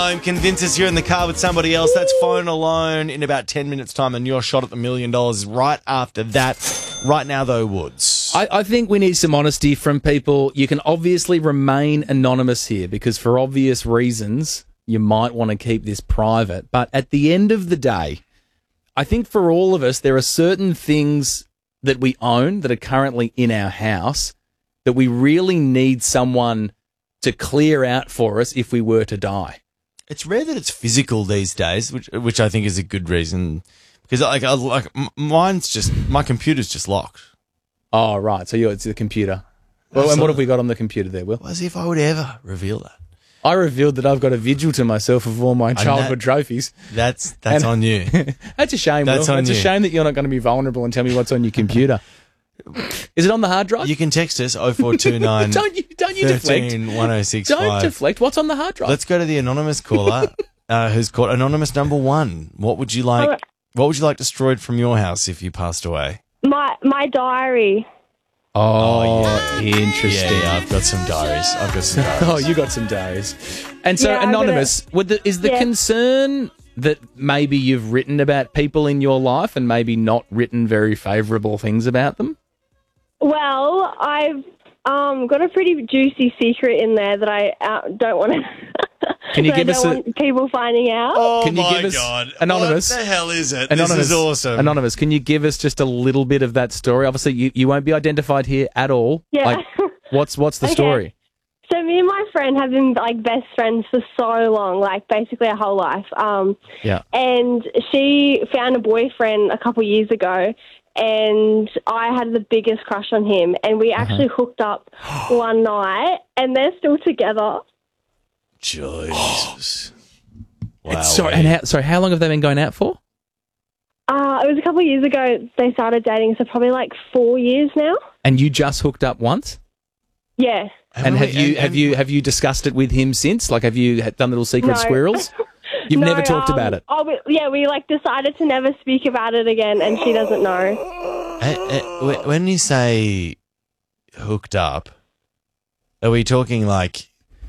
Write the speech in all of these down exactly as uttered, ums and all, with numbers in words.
Convince us you're in the car with somebody else. That's Phone Alone in about ten minutes' time, and your shot at the million dollars is right after that. Right now, though, Woods. I, I think we need some honesty from people. You can obviously remain anonymous here because for obvious reasons, you might want to keep this private. But at the end of the day, I think for all of us, there are certain things that we own that are currently in our house that we really need someone to clear out for us if we were to die. It's rare that it's physical these days, which which I think is a good reason. Because like, I, like m- mine's just, my computer's just locked. Oh, right. So you're, it's the computer. Well, and what have we got on the computer there, Will? As if I would ever reveal that. I revealed that I've got a vigil to myself of all my childhood that, trophies. That's that's And- on you. That's a shame, That's Will. on It's a you. shame that you're not going to be vulnerable and tell me what's on your computer. Is it on the hard drive? You can text us oh four two nine don't you, don't you deflect. one oh six Don't five. deflect. What's on the hard drive? Let's go to the anonymous caller, uh, who's called anonymous number one. What would you like? Alright. What would you like destroyed from your house if you passed away? My my diary. oh, Yeah, interesting. yeah, I've got some diaries. I've got some diaries. Oh, you got some days. And so, Yeah, I've got anonymous, would the, is the Yeah. concern that maybe you've written about people in your life and maybe not written very favourable things about them? Well, I've um, got a pretty juicy secret in there that I uh, don't want to. Can you that give I us don't a- want people finding out? Oh Can you my give us- God. Anonymous? What the hell is it? Anonymous, This is awesome. Anonymous, can you give us just a little bit of that story? Obviously, you, you won't be identified here at all. Yeah. Like, what's what's the Okay. story? So me and my friend have been like best friends for so long, like basically our whole life. Um, Yeah. and she found a boyfriend a couple years ago, and I had the biggest crush on him, and we Uh-huh. actually hooked up one night, and they're still together. Jesus. Wow. Sorry, and how, sorry, how long have they been going out for? Uh, it was a couple of years ago they started dating, so probably like four years now. And you just hooked up once? Yeah. And have you have you have you discussed it with him since? Like, have you had- done little secret No. squirrels? You've No, never talked um, about it. Oh, we, yeah, we like decided to never speak about it again, and she doesn't know. Uh, uh, wh- when you say hooked up, are we talking like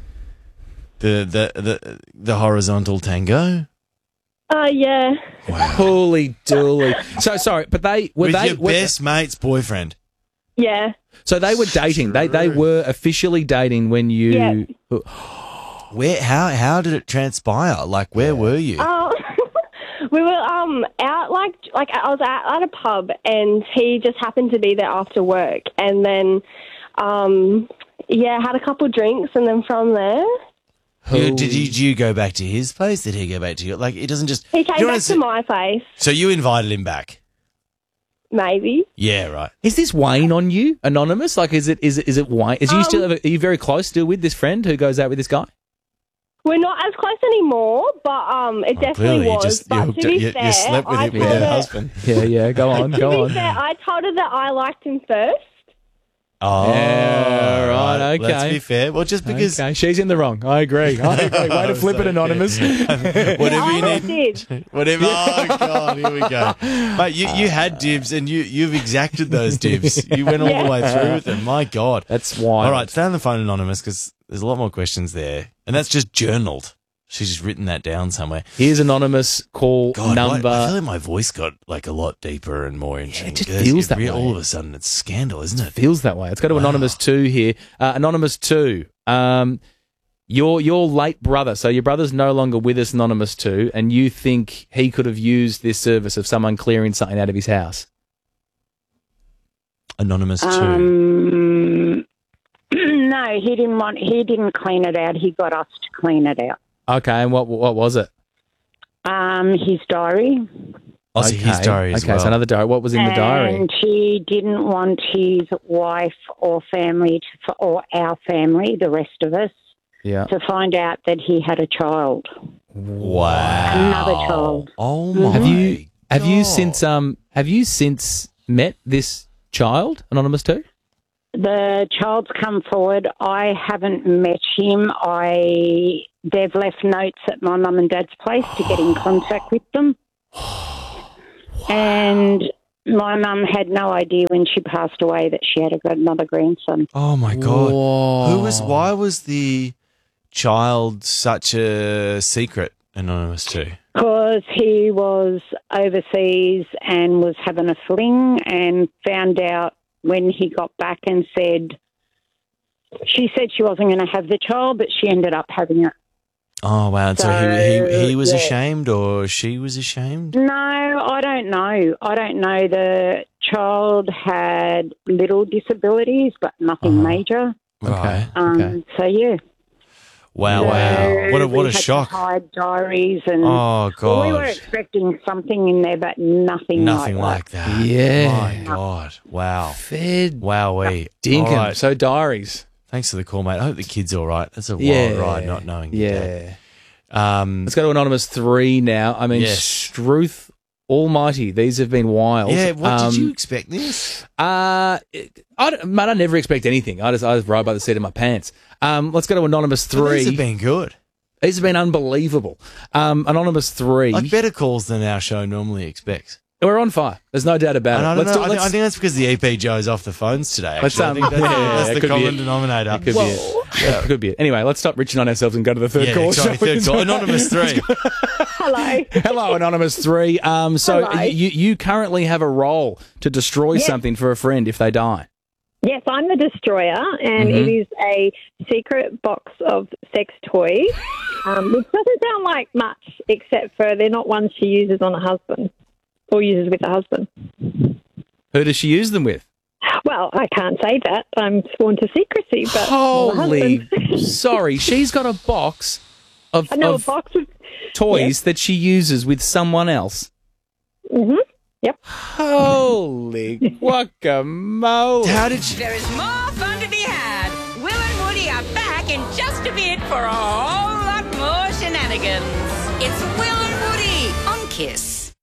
the the the, the horizontal tango? Uh, yeah. Holy dooly! So sorry, but they were With they your were, best mate's boyfriend. Yeah. so they were dating. They they were officially dating when you. Yeah. Where? How? How did it transpire? Like, where were you? Oh, we were um out like like I was at, at a pub, and he just happened to be there after work, and then um yeah, had a couple drinks, and then from there You- did you, did you go back to his place? Did he go back to you? Like, it doesn't just. he you came know what back I'm to saying? my place. So you invited him back. Maybe. Yeah, right. Is this weighing on you, anonymous? Like, is it is it is it weighing? Is you Um, still are you very close still with this friend who goes out with this guy? We're not as close anymore, but um, it definitely Clearly, you was. just you, but hooked to up- be you, fair, you slept with, I it, with told her her, husband. Yeah, yeah. Go on, To go be on. fair, I told her that I liked him first. Oh, Yeah, right, okay. Let's be fair. Well, just because Okay, she's in the wrong. I agree. I agree. Way to flip it, anonymous. whatever I you need, did. whatever. Oh God, here we go. But you, you had dibs, and you you've exacted those dibs. You went all the way through with them. My God, That's wild. all right. Stay on the phone, anonymous, because there's a lot more questions there, and that's just journaled. She's just written that down somewhere. Here's anonymous call God, number. why- I feel like my voice got like a lot deeper and more interesting. just It's- feels it that re- way. All of a sudden, it's scandal, isn't it? Feels that way. Let's go to Wow. anonymous two here. Uh, anonymous two. Um, your your late brother. So your brother's no longer with us. Anonymous two, and you think he could have used this service of someone clearing something out of his house? Anonymous two. Um, no, he didn't want. He didn't clean it out. He got us to clean it out. Okay, and what what was it? Um, his diary, Oh, so his diary as okay, well. so another diary. What was in the diary? and he didn't want his wife or family to, or our family, the rest of us, Yeah. to find out that he had a child, Wow. another child. Oh my. Have you have you God. since um have you since met this child, anonymous two? The child's come forward. I haven't met him. I they've left notes at my mum and dad's place to get in contact with them. And my mum had no idea when she passed away that she had a, another grandson. Oh my God. Whoa. Who was? Why was the child such a secret, Anonymous to? Because he was overseas and was having a fling and found out when he got back and said, she said she wasn't going to have the child, but she ended up having it. Oh, wow. And so, So, he, he, he was yeah. ashamed or she was ashamed? No, I don't know. I don't know. The child had little disabilities, but nothing Uh-huh. major. Right. Um, Okay. So, yeah. Wow, So wow. What a, what we a had to shock. hide diaries and Oh, well, we were God. expecting something in there, but nothing, Nothing like, like that. Yeah. My God. Wow. Fed Wowee. dinkum. All right. So diaries. Thanks for the call, mate. I hope the kid's all right. That's a wild Yeah. ride not knowing your dad. Yeah. Um, Let's go to Anonymous three now. I mean, Yes. Struth Almighty. These have been wild. yeah, what Um, did you expect this? Uh, it- I, don't- mate, I never expect anything. I just, I just ride by the seat of my pants. Um, let's go to Anonymous Well, three. these have been good. These have been unbelievable. Um, Anonymous three. Like better calls than our show normally expects. We're on fire. There's no doubt about And it. I, don't Let's know, do- I, think, let's- I think that's because the E P Joe's off the phones today. Let's, Actually. I um, think that's, yeah, that's it the could be common it. denominator. It could be it. Yeah, it could be it. Anyway, let's stop reaching on ourselves and go to the third Yeah, call. sorry, shall we? third call. Anonymous three. Hello. Hello, Anonymous three. Um, so Hello. you, you currently have a role to destroy Yes. something for a friend if they die. Yes, I'm the destroyer, and Mhm. it is a secret box of sex toys, um, which doesn't sound like much, except for they're not ones she uses on a husband or uses with a husband. Who does she use them with? Well, I can't say that. I'm sworn to secrecy, but Holy, my husband. sorry. She's got a box of, I know of a box of. toys that she uses with someone else. Mm-hmm. Yep. Holy guacamole. How did she? There is more fun to be had. Will and Woody are back in just a bit for a whole lot more shenanigans. It's Will and Woody on Kiss.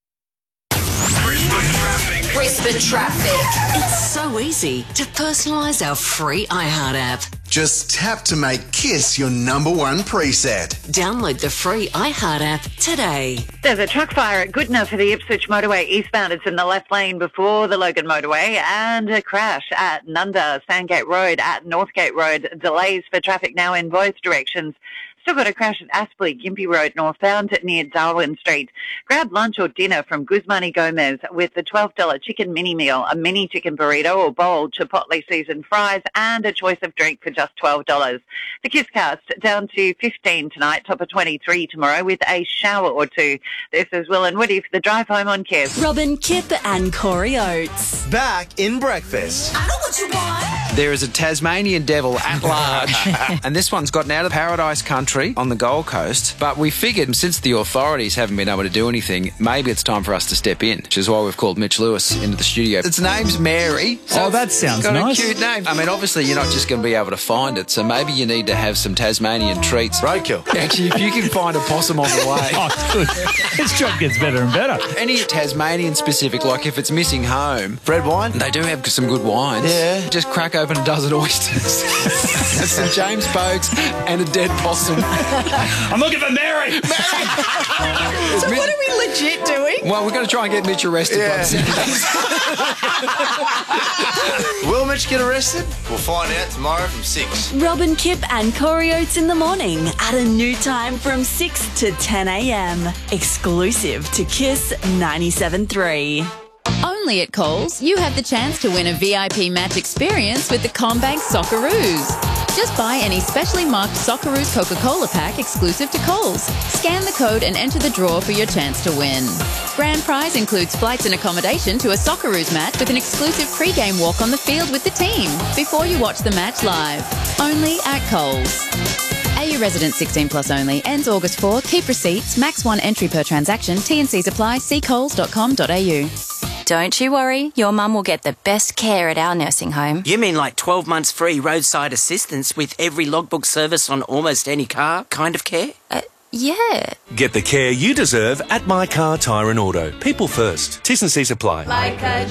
Brisbane Traffic. It's so easy to personalise our free iHeart app. Just tap to make Kiss your number one preset. Download the free iHeart app today. There's a truck fire at Goodna for the Ipswich motorway eastbound. It's in the left lane before the Logan motorway, and a crash at Nunda, Sandgate Road at Northgate Road. Delays for traffic now in both directions. Still got a crash at Aspley, Gympie Road northbound near Darwin Street. Grab lunch or dinner from Guzmani Gomez with the twelve dollars chicken mini meal, a mini chicken burrito or bowl, chipotle seasoned fries, and a choice of drink for just twelve dollars. The Kisscast down to fifteen tonight, top of twenty-three tomorrow with a shower or two. This is Will and Woody for the drive home on Kiss. Robin, Kip and Corey Oates. Back in breakfast. I know what you want. There is a Tasmanian devil at large, and this one's gotten out of Paradise Country on the Gold Coast. But we figured since the authorities haven't been able to do anything, maybe it's time for us to step in, which is why we've called Mitch Lewis into the studio. Its name's Mary. So Oh, that sounds it's got nice. a cute name. I mean, obviously you're not just going to be able to find it, so maybe you need to have some Tasmanian treats. Roadkill. Actually, if you can find a possum on the way. Oh, good. This job gets better and better. Any Tasmanian specific, like if it's missing home, Red wine. they do have some good wines. Yeah. Just crack open a dozen oysters, some James Bogues, and a dead possum. I'm looking for Mary. So what are we legit doing? Well, we're going to try and get Mitch arrested. Yeah. By the second. Will Mitch get arrested? We'll find out tomorrow from six. Robin, Kip and Corey Oates in the morning at a new time from six to ten a.m. Exclusive to Kiss ninety-seven point three. Only at Coles, you have the chance to win a V I P match experience with the CommBank Socceroos. Just buy any specially marked Socceroos Coca-Cola pack exclusive to Coles. Scan the code and enter the draw for your chance to win. Grand prize includes flights and accommodation to a Socceroos match with an exclusive pre-game walk on the field with the team before you watch the match live. Only at Coles. A U resident sixteen plus only. Ends August fourth. Keep receipts. Max one entry per transaction. T and Cs apply. See coles dot com dot a u. Don't you worry, your mum will get the best care at our nursing home. You mean like twelve months free roadside assistance with every logbook service on almost any car kind of care? Uh, yeah. Get the care you deserve at My Car Tyre and Auto. People first. T's and C's apply. Like a